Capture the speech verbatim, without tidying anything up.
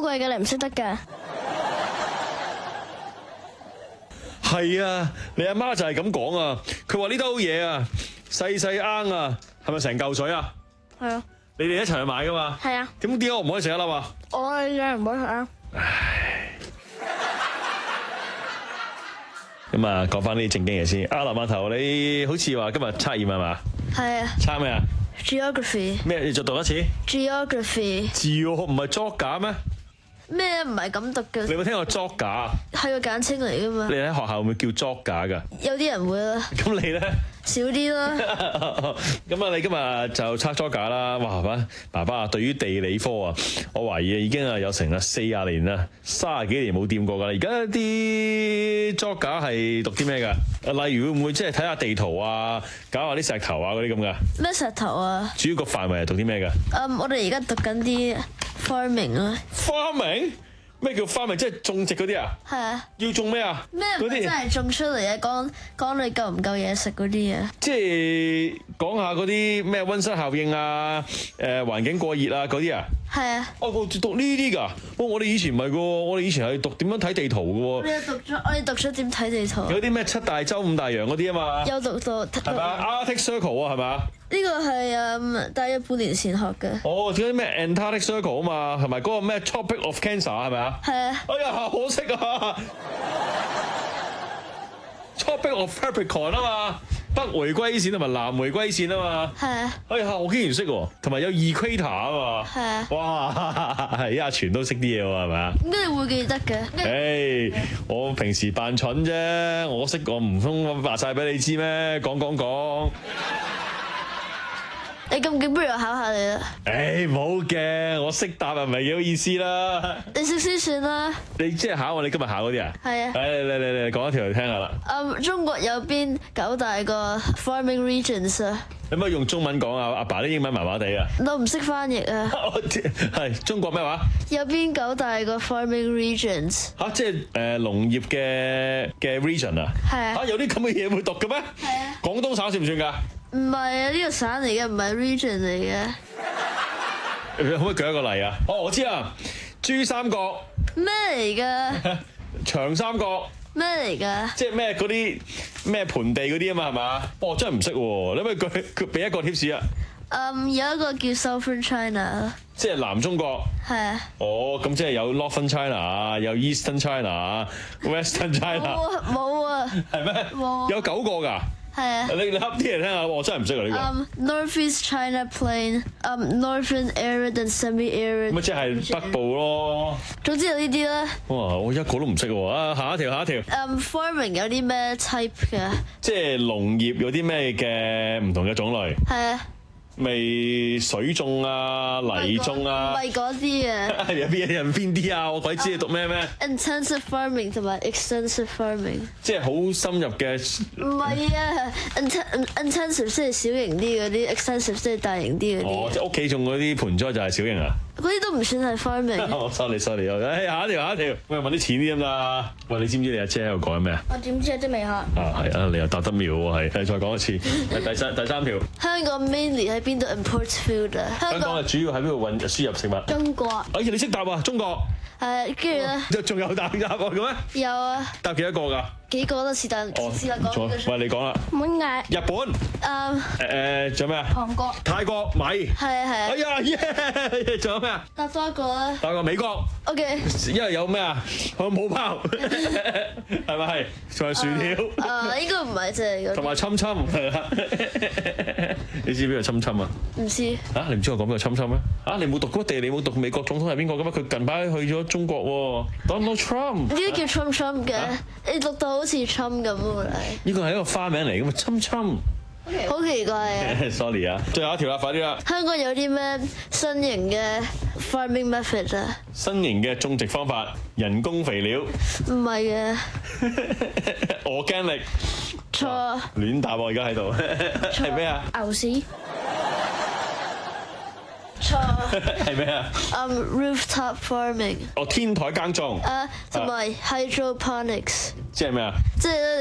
貴嘅，你唔識得㗎。 係啊，你阿媽就係咁講啊。佢話呢兜嘢啊，細細罌啊，係咪成嚿水啊？ 係啊。 你哋一齊去買噶嘛？ 係啊。 咁點解我唔可以食一粒啊？ 我嘅唔好食啊。 唉。咁啊，講翻呢啲正經嘢先。阿林碼頭，你好似話今日測驗係嘛？ 係啊。 測咩啊 ？Geography。 咩？你再讀一次 ？Geography。 字唔係作假咩？ 咩唔係咁讀嘅？ 你有冇聽過作假？ 係個簡稱嚟噶嘛？ 你喺學校會唔會叫作假噶？ 有啲人會啦。咁你咧？ 少啲啦。 咁啊，你今日就測作假啦。哇，爸爸啊，對於地理科啊，我懷疑已經啊有成啊四廿年啦，三十幾年冇掂過噶啦。而家啲作假係讀啲咩噶？例如會唔會即係睇下地圖啊，搞下啲石頭啊嗰啲咁噶？ 咩石頭啊？ 主要個範圍係讀啲咩噶？ 嗯，我哋而家讀緊啲 farming 啊。 farming？咩叫 farming？即係種植嗰啲啊？係啊。要種咩啊？ 咩唔係真係種出嚟嘅？講講你夠唔夠嘢食嗰啲啊？ 即係講下嗰啲咩溫室效應啊，誒環境過熱啊嗰啲啊？係啊。哦，讀呢啲㗎？哦，我哋以前唔係㗎喎，我哋以前係讀點樣睇地圖㗎喎。 你有讀咗？我哋讀咗點睇地圖？ 有啲咩七大洲五大洋嗰啲啊嘛。有讀到。係咪啊 ？Arctic Circle 啊，係咪啊？ 呢個係誒大約半年前學嘅。哦， 點解咩 Antarctic Circle 啊嘛，係咪嗰個咩 Tropic of Cancer 係咪啊？係啊。哎呀，可惜啊 ！Tropic of Capricorn 啊嘛，北迴歸線同埋南迴歸線啊嘛。係啊。哎呀，我竟然識喎，同埋有 Equator 啊嘛。係啊。哇，係阿全都識啲嘢喎，係咪啊？ 點解你會記得嘅？ 誒，我平時扮蠢啫，我識我唔通話晒俾你知咩？講講講。 你咁勁，不如我考下你啦。 誒，唔好嘅，我識答啊，唔係幾好意思啦。 你識先算啦。 你即係考我，你今日考嗰啲啊？係啊。誒，嚟嚟嚟嚟，講一條嚟聽下啦。 嗯，中國有邊九大個 farming regions 啊？ 你可唔可以用中文講啊？阿爸啲英文麻麻地啊。 我唔識翻譯啊。 係中國咩話？ 有邊九大個 farming regions？ 嚇，即係誒農業嘅嘅 region 啊？係啊。嚇，有啲咁嘅嘢會讀嘅咩？係啊。廣東省算唔算㗎？ 唔係啊，呢個省嚟嘅，唔係 region 嚟嘅。 你可唔可以舉一個例啊？哦，我知啦，珠三角。 咩嚟㗎？ 長三角。 咩嚟㗎？即係咩嗰啲咩盆地嗰啲啊嘛，係嘛？哦，真係唔識喎，你可唔可以舉佢俾一個 tips 啊？ 嗯，有一個叫 Southern China。 即係南中國。係啊。哦，咁即係有 Northern China 啊，有 Eastern China 啊 ，Western China。 冇啊。係咩？冇。 有九個㗎。係啊，你你噏啲嚟聽下，我真係唔識啊呢個。 Um, Northeast China Plain, um, Northern Arid and Semi-Arid。 咁即係北部咯。 總之有呢啲啦。 哇，我一個都唔識喎。啊，下一條，下一條。 Um, farming 有啲咩 type 嘅？即係農業有啲咩嘅唔同嘅種類？係啊。咪水種啊，泥種啊， 唔係嗰啲啊。 有邊人邊啲啊？我鬼知你讀咩咩 ？Intensive farming 同埋 extensive farming。 即係好深入嘅。 唔係啊 ，intensive 即係小型啲嗰啲 ，extensive 即係大型啲嗰啲。 哦，即係屋企種嗰啲盆栽就係小型啊？ 嗰啲都唔算係 farming。 sorry sorry，誒下一條下一條，喂問啲錢啲咁啦。喂，你知唔知你阿姐喺度講緊咩啊？ 我點知啊？真未學。啊係啊，你又答得妙喎，係。再講一次，第三第三條。 香港 mainly 喺邊度 import food 啊？ 香港係主要喺邊度運輸入食物？ 中國。哎呀，你識答啊？中國。誒， 跟住咧。 仲有答答案嘅咩？ 有啊。 答幾多個㗎？ 幾個都是但，是但講。 喂，你講啦。 滿嗌。 日本。誒誒，仲有咩啊？韓國。泰國米。係啊係啊。哎呀耶！仲有咩啊？答多一個啦。答個美國。O K。因為有咩啊？漢堡包。係咪係？仲有薯條。 誒，應該唔係即係。 同埋侵侵係啦。你知邊個侵侵啊？唔知。啊，你唔知我講邊個侵侵咩？啊，你冇讀嗰地，你冇讀美國總統係邊個嘅咩？佢近排去咗中國喎 ，Donald Trump。呢啲叫 Trump Trump 嘅，你讀到好似 Trump 咁喎你。呢個係一個花名嚟嘅嘛，侵侵。好奇怪啊 ！Sorry 啊，最後一條啦，快啲啦！ 香港有啲咩新型嘅 farming method 啊？ 新型嘅種植方法，人工肥料。 唔係嘅。 organic。 錯。 亂答我而家喺度。係咩啊？ 牛屎。錯。 係咩啊？ 嗯 rooftop farming。 哦，天台耕種。 誒，同埋 hydroponics。 即係咩啊？ 即係咧。